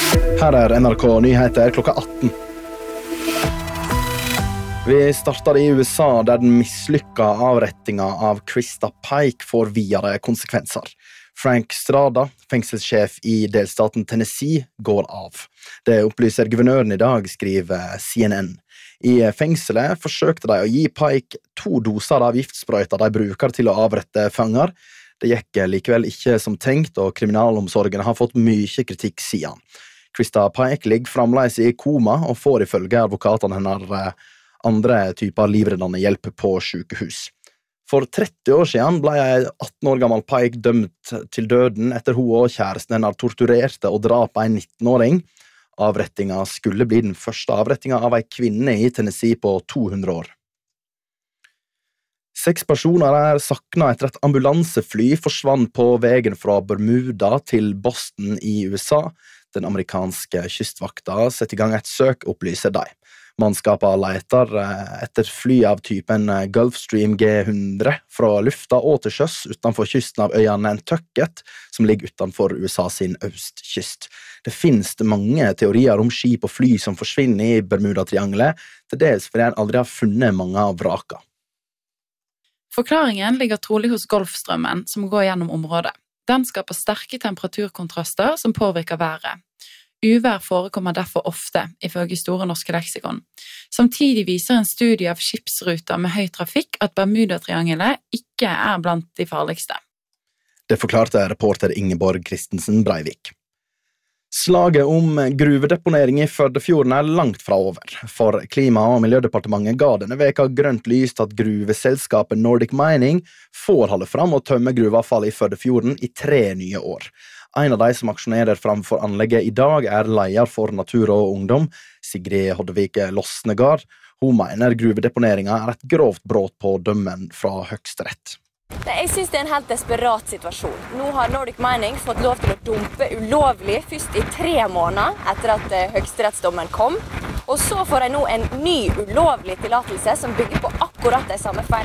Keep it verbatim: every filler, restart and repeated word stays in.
Her er N R K Nyheter klokka atten. Vi starter i U S A, der den mislykka avrettinga av Krista Pike får videre konsekvenser. Frank Strada, fengselssjef i delstaten Tennessee, går av. Det opplyser guvernøren i dag, skriver C N N. I fengselet forsøkte de å gi Pike to doser av giftsprøyter de bruker til å avrette fanger. Det gikk likevel ikke som tenkt, og kriminalomsorgen har fått mye kritikk siden. Krista Pike ligger fremdeles i koma og får ifølge advokatene hennes andre typer livreddende hjelp på sykehus. For tretti år siden ble en atten år gammel Pike dømt til døden etter hun og kjæresten hennes torturerte og drap en nittenåring. Avrettinga skulle bli den første avrettinga av en kvinne i Tennessee på to hundre år. Seks personer er sakna etter et ambulansefly forsvant på veien fra Bermuda til Boston i U S A. Den amerikanske kystvakta setter i gang et søk, opplyser de. Mannskapet leter etter fly av typen Gulfstream G hundre fra lufta og til sjøs utenfor kysten av øya Nantucket, som ligger utenfor U S A sin østkyst. Det finnes mange teorier om skip og fly som forsvinner i Bermuda-triangelet, til dels fordi en aldri har funnet mange av vraka. Forklaringen ligger trolig hos Golfstrømmen som går gjennom området. Den skaper sterke temperaturkontraster som påvirker været. Uvær forekommer derfor ofte, ifølge Store norske leksikon. Samtidig viser en studie av skipsruter med høy trafikk at Bermuda-triangelet ikke er blant de farligste. Det forklarte reporter Ingeborg Kristensen Breivik. Slaget om gruvedeponering i Førdefjorden er langt fra over, for Klima- og miljødepartementet ga denne veka grønt lys til at gruveselskapet Nordic Mining får holde fram og tømme gruveavfall i Førdefjorden i tre nye år. En av de som aksjonerer framfor anlegget i dag er leder for Natur og Ungdom, Sigrid Hoddevik Losnegard. Hun mener gruvedeponeringa er et grovt brudd på dømmen fra Høyesterett. Jeg synes det er en helt desperat situasjon. Nå har Nordic Mining fått lov til å dumpe ulovlig først i tre måneder etter at høyesterettsdommen kom. Og så får de nå en ny ulovlig tillatelse som bygger på akkurat de samme feil.